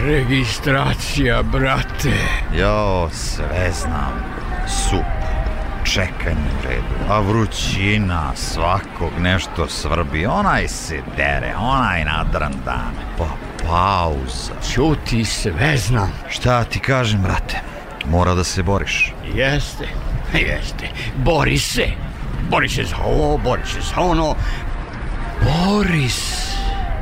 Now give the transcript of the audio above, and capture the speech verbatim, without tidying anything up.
Registracija, brate. Jo, sve znam. Sup, čekanje u redu, a vrućina, svakog nešto svrbi. Onaj se dere, onaj nadran dan. Pa pauza. Ćuti, sve znam. Šta ti kažem, brate? Mora da se boriš. Jeste, jeste. Bori se. Bori se za ovo, bori se za ono. Bori se.